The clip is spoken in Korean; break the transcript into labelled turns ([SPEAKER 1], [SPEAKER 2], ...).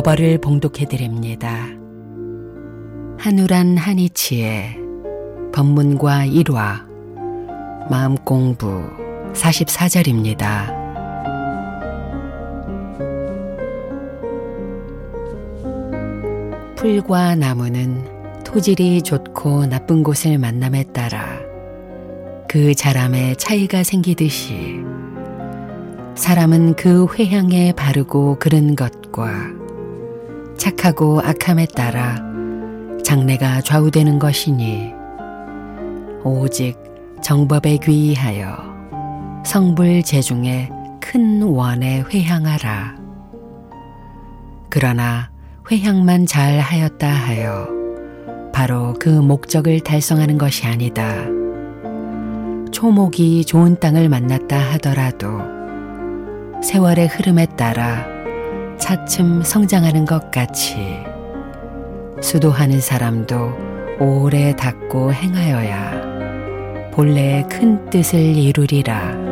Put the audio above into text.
[SPEAKER 1] 법어를 봉독해드립니다. 한우란 한이치의 법문과 일화 마음공부 44절입니다. 풀과 나무는 토질이 좋고 나쁜 곳을 만남에 따라 그 자람에 차이가 생기듯이 사람은 그 회향에 바르고 그른 것과 착하고 악함에 따라 장래가 좌우되는 것이니 오직 정법에 귀의하여 성불 제중에 큰 원에 회향하라. 그러나 회향만 잘 하였다 하여 바로 그 목적을 달성하는 것이 아니다. 초목이 좋은 땅을 만났다 하더라도 세월의 흐름에 따라 차츰 성장하는 것 같이 수도하는 사람도 오래 닦고 행하여야 본래의 큰 뜻을 이루리라.